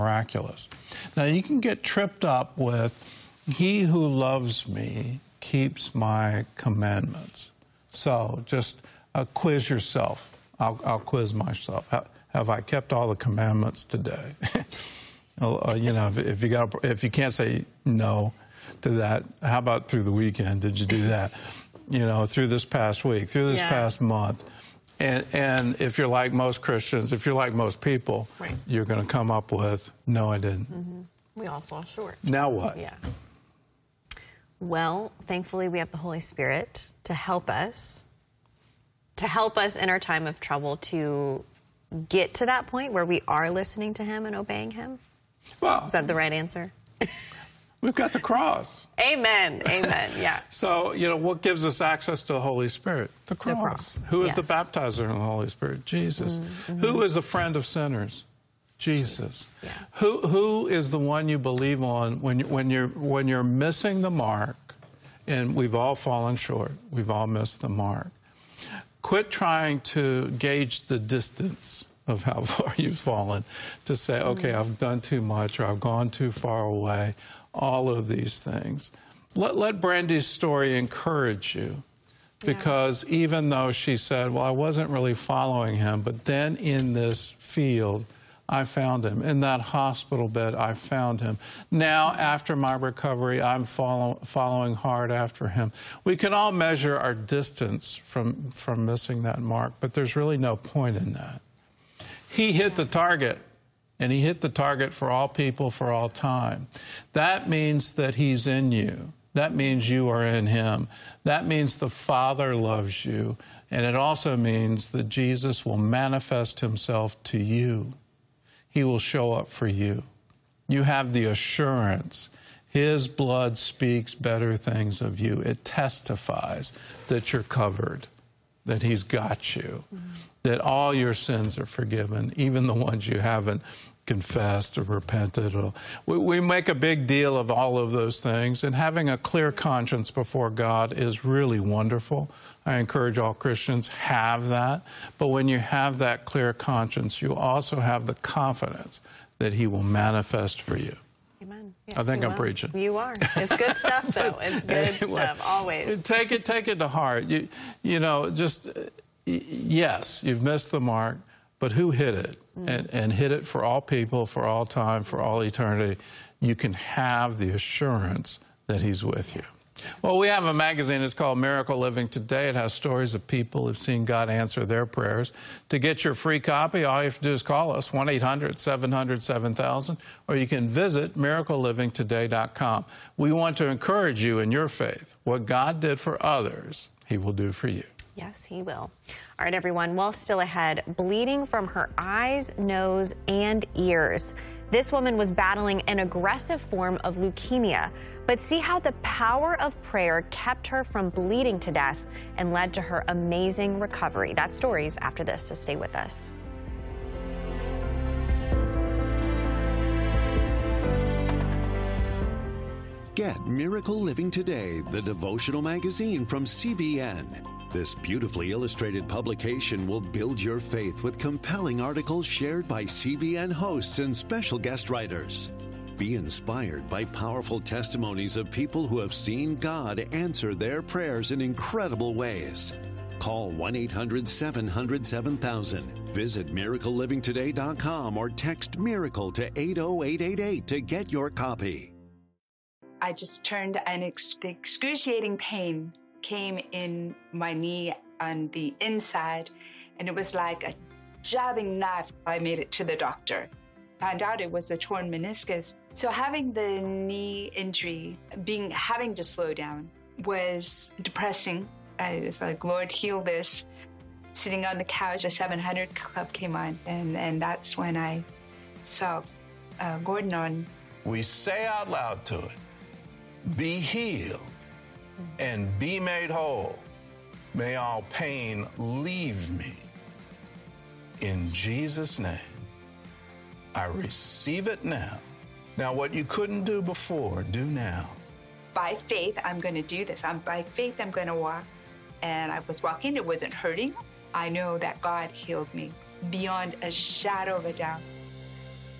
miraculous. Now, you can get tripped up with, he who loves me keeps my commandments. So just quiz yourself. I'll quiz myself. Have I kept all the commandments today? If you can't say no to that, how about through the weekend? Did you do that? Through this past week, through this past month. And if you're like most Christians, if you're like most people, right, you're going to come up with, no, I didn't. Mm-hmm. We all fall short. Now what? Yeah. Well, thankfully, we have the Holy Spirit to help us in our time of trouble to get to that point where we are listening to him and obeying him. Well, is that the right answer? We've got the cross. Amen. Amen. Yeah. So, what gives us access to the Holy Spirit? The cross. The cross. Who is the baptizer in the Holy Spirit? Jesus. Mm-hmm. Who is a friend of sinners? Jesus. Yeah. Who is the one you believe on when you're missing the mark? And we've all fallen short. We've all missed the mark. Quit trying to gauge the distance of how far you've fallen to say, okay, I've done too much or I've gone too far away. All of these things. Let Brandy's story encourage you, because even though she said, well, I wasn't really following him, but then in this field, I found him. In that hospital bed, I found him. Now, after my recovery, I'm following hard after him. We can all measure our distance from missing that mark, but there's really no point in that. He hit the target. And he hit the target for all people for all time. That means that he's in you. That means you are in him. That means the Father loves you. And it also means that Jesus will manifest himself to you. He will show up for you. You have the assurance. His blood speaks better things of you. It testifies that you're covered, that he's got you, that all your sins are forgiven, even the ones you haven't confessed or repented. We make a big deal of all of those things, and having a clear conscience before God is really wonderful. I encourage all Christians, have that. But when you have that clear conscience, you also have the confidence that he will manifest for you. Amen. Yes, I think I'm preaching. You are. It's good stuff, though. It's good stuff, always. Take it to heart. Yes, you've missed the mark, but who hit it? And hit it for all people, for all time, for all eternity. You can have the assurance that he's with you. Well, we have a magazine. It's called Miracle Living Today. It has stories of people who've seen God answer their prayers. To get your free copy, all you have to do is call us, 1-800-700-7000, or you can visit miraclelivingtoday.com. We want to encourage you in your faith. What God did for others, he will do for you. Yes, he will. All right, everyone. Well, still ahead, bleeding from her eyes, nose, and ears. This woman was battling an aggressive form of leukemia, but see how the power of prayer kept her from bleeding to death and led to her amazing recovery. That story's after this, so stay with us. Get Miracle Living Today, the devotional magazine from CBN. This beautifully illustrated publication will build your faith with compelling articles shared by CBN hosts and special guest writers. Be inspired by powerful testimonies of people who have seen God answer their prayers in incredible ways. Call 1-800-700-7000. Visit miraclelivingtoday.com or text MIRACLE to 80888 to get your copy. I just turned and excruciating pain came in my knee on the inside, and it was like a jabbing knife. I made it to the doctor. Found out it was a torn meniscus. So having the knee injury, having to slow down, was depressing. I was like, Lord, heal this. Sitting on the couch, a 700 Club came on, and that's when I saw Gordon on. We say out loud to it, be healed and be made whole. May all pain leave me. In Jesus' name, I receive it now. Now, what you couldn't do before, do now. By faith, I'm going to do this. By faith, I'm going to walk. And I was walking. It wasn't hurting. I know that God healed me beyond a shadow of a doubt.